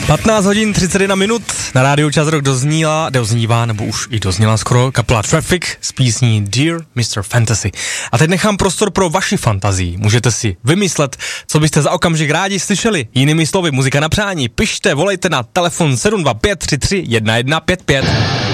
15 hodin 31 minut, na rádiu Čas Rock doznívá, nebo už i dozněla skoro kapela Traffic s písní Dear Mr. Fantasy. A teď nechám prostor pro vaši fantazii. Můžete si vymyslet, co byste za okamžik rádi slyšeli. Jinými slovy, muzika na přání. Pište, volejte na telefon 725 33 1155.